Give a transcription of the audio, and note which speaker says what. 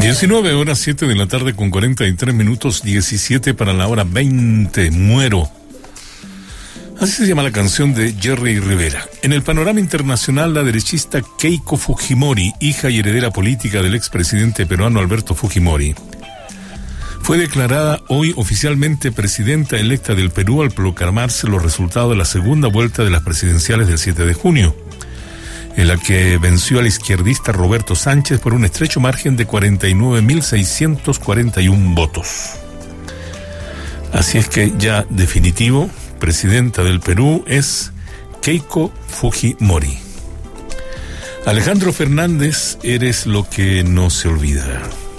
Speaker 1: 19 horas 7 de la tarde con 43 minutos, 17 para la hora 20. Muero. Así se llama la canción de Jerry Rivera. En el panorama internacional, la derechista Keiko Fujimori, hija y heredera política del expresidente peruano Alberto Fujimori, fue declarada hoy oficialmente presidenta electa del Perú al proclamarse los resultados de la segunda vuelta de las presidenciales del 7 de junio, en la que venció al izquierdista Roberto Sánchez por un estrecho margen de 49.641 votos. Así es que ya definitivo, presidenta del Perú es Keiko Fujimori. Alejandro Fernández, eres lo que no se olvida.